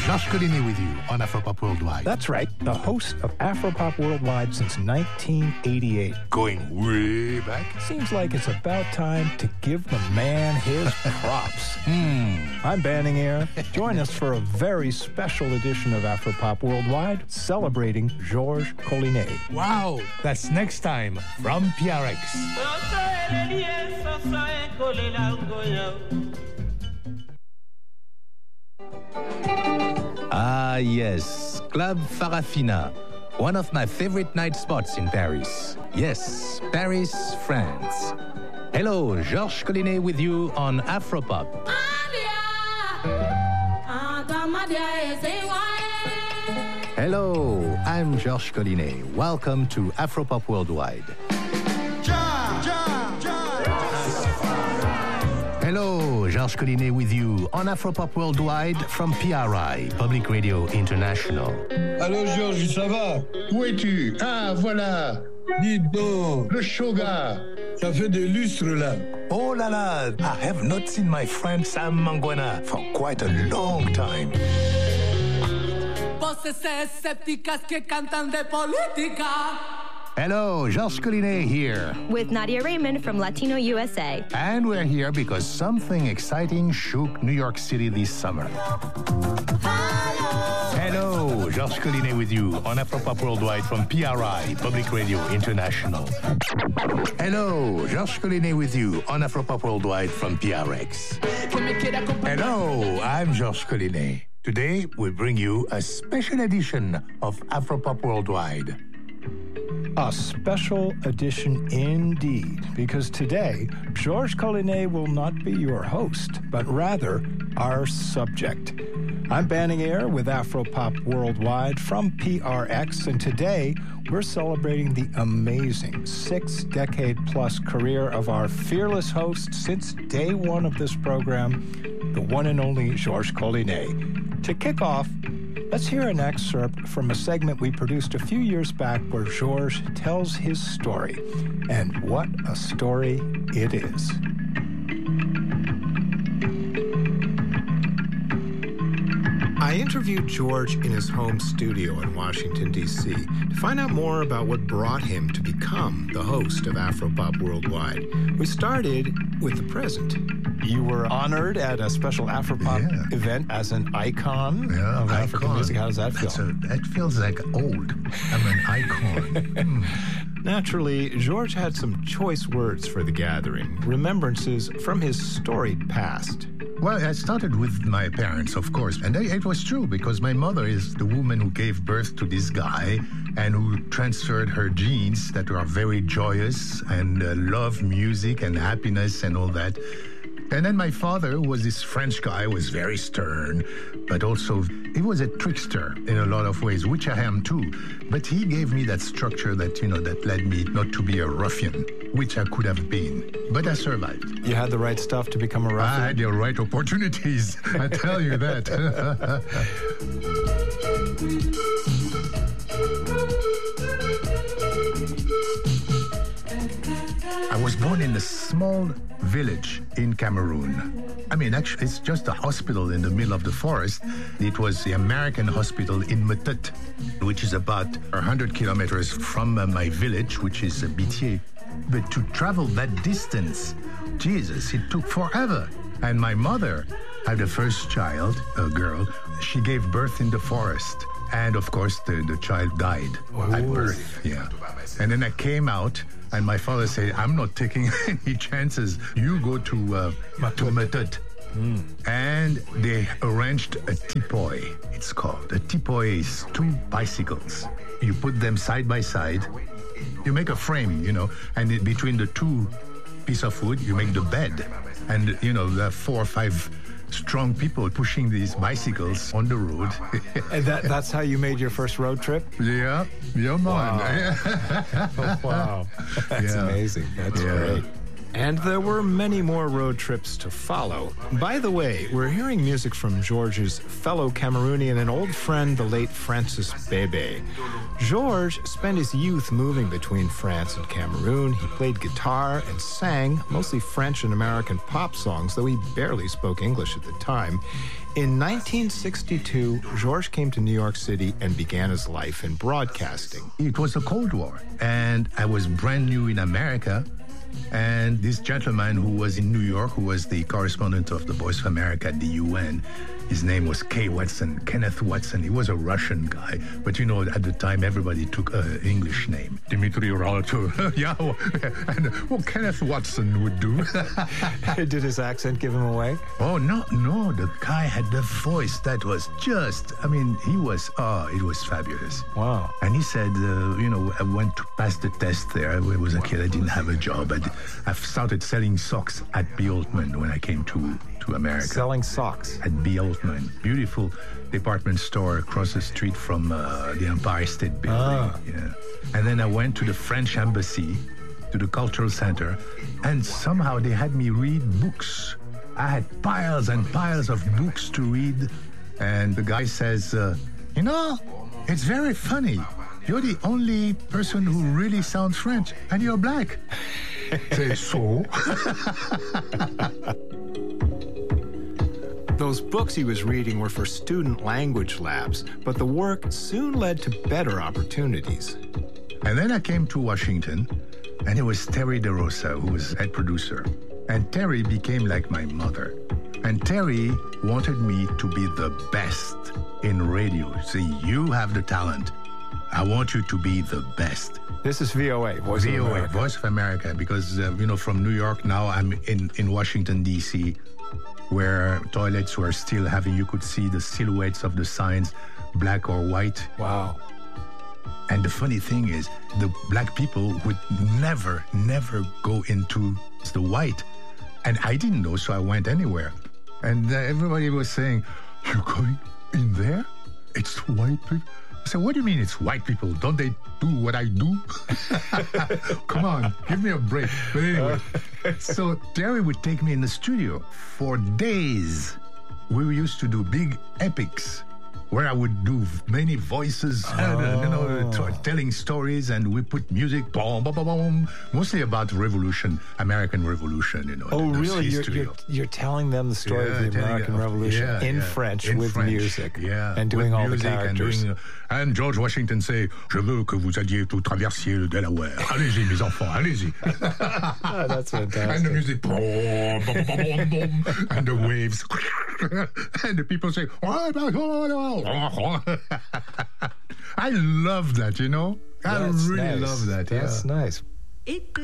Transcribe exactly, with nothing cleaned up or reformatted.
Georges Collinet with you on Afropop Worldwide. That's right, the host of Afropop Worldwide since nineteen eighty-eight. Going way back? Seems like it's about time to give the man his props. Hmm. I'm Banning Air. Join us for a very special edition of Afropop Worldwide celebrating Georges Collinet. Wow, that's next time from P R X. Ah, yes, Club Farafina, one of my favorite night spots in Paris. Yes, Paris, France. Hello, Georges Collinet with you on Afropop. Hello, I'm Georges Collinet. Welcome to Afropop Worldwide. Hello, Georges Collinet with you on Afropop Worldwide from P R I, Public Radio International. Allô, Georges, ça va? Où es-tu? Ah, voilà. Dis donc, Le Shoga. ça fait des lustres là. Oh la la, I have not seen my friend Sam Mangwana for quite a long time. Voces escépticas que cantan de política. Hello, Georges Collinet here. With Nadia Raymond from Latino U S A. And we're here because something exciting shook New York City this summer. Hello, Georges Collinet with you on Afropop Worldwide from P R I, Public Radio International. Hello, Georges Collinet with you on Afropop Worldwide from P R X. Hello, I'm Georges Collinet. Today, we bring you a special edition of Afropop Worldwide. A special edition indeed, because today, Georges Collinet will not be your host, but rather our subject. I'm Banning Air with Afropop Worldwide from P R X, and today we're celebrating the amazing six-decade-plus career of our fearless host since day one of this program, the one and only Georges Collinet. To kick off, let's hear an excerpt from a segment we produced a few years back where Georges tells his story. And what a story it is. I interviewed Georges in his home studio in Washington, D C to find out more about what brought him to become the host of Afropop Worldwide. We started with the present. You were honored at a special Afropop Yeah. event as an icon Yeah, of African icon. music. How does that feel? That's a, that feels like old. I'm an icon. Hmm. Naturally, Georges had some choice words for the gathering, remembrances from his storied past. Well, I started with my parents, of course, and they, it was true because my mother is the woman who gave birth to this guy and who transferred her genes that are very joyous and uh, love music and happiness and all that. And then my father was this French guy, was very stern, but also he was a trickster in a lot of ways, which I am too. But he gave me that structure that, you know, that led me not to be a ruffian, which I could have been. But I survived. You had the right stuff to become a ruffian? I had the right opportunities, I tell you that. I was born in a small village in Cameroon. I mean, actually, it's just a hospital in the middle of the forest. It was the American hospital in Metet, which is about one hundred kilometers from uh, my village, which is uh, Bitié. But to travel that distance, Jesus, it took forever. And my mother had the first child, a girl. She gave birth in the forest. And of course, the, the child died at birth. Yeah. And then I came out, and my father said, I'm not taking any chances. You go to uh, to Metet. Mm. And they arranged a tipoy, it's called. A tipoy is two bicycles. You put them side by side. You make a frame, you know, and in between the two pieces of wood, you make the bed. And, you know, there are four or five strong people pushing these bicycles on the road. And that, that's how you made your first road trip? Yeah, yeah, man. Wow. Oh, wow. That's Yeah. amazing. That's Yeah. great. And there were many more road trips to follow. By the way, we're hearing music from Georges' fellow Cameroonian and old friend, the late Francis Bébé. Georges spent his youth moving between France and Cameroon. He played guitar and sang mostly French and American pop songs, though he barely spoke English at the time. In nineteen sixty-two, Georges came to New York City and began his life in broadcasting. It was the Cold War, and I was brand new in America. And this gentleman who was in New York, who was the correspondent of the Voice of America at the U N, his name was K. Watson, Kenneth Watson. He was a Russian guy, but you know, at the time, everybody took an English name. Dmitry Ralto. Yeah, well, and, well, Kenneth Watson would do. Did his accent give him away? Oh, no, no. The guy had the voice that was just, I mean, he was, oh, it was fabulous. Wow. And he said, uh, you know, I went to pass the test there. I was a kid. I didn't have a job. I'd, I started selling socks at B. Altman when I came to, to America. Selling socks? At B. Altman. Beautiful department store across the street from uh, the Empire State Building. Ah. Yeah. And then I went to the French Embassy, to the Cultural Center, and somehow they had me read books. I had piles and piles of books to read. And the guy says, uh, you know, it's very funny. You're the only person who really sounds French, and you're black. Say, so? Those books he was reading were for student language labs, but the work soon led to better opportunities. And then I came to Washington, and it was Terry DeRosa who was head producer. And Terry became like my mother. And Terry wanted me to be the best in radio. See, you have the talent. I want you to be the best. This is V O A, Voice V O A, of America. Voice of America, because, uh, you know, from New York, now I'm in, in Washington, D C, where toilets were still having, you could see the silhouettes of the signs, black or white. Wow. And the funny thing is, the black people would never, never go into the white. And I didn't know, so I went anywhere. And uh, everybody was saying, you're going in there? It's white people? I said, what do you mean it's white people? Don't they do what I do? Come on, give me a break. But anyway, so Terry would take me in the studio for days. We used to do big epics where I would do many voices, oh. and, uh, you know, t- telling stories, and we put music, boom, boom, boom, boom, mostly about revolution, American Revolution, you know. Oh, really? You're, you're, you're telling them the story yeah, of the American you, Revolution yeah, in yeah. French in with French, music, yeah, and doing all the characters. And, doing, uh, and George Washington say, je veux que vous alliez tout traversier le Delaware. Allez-y, mes enfants, allez-y. Oh, that's fantastic. And the music, boom, boom, boom, boom, boom, and the waves. And the people say, I love that, you know? I That's really nice. love that. That's yeah. nice.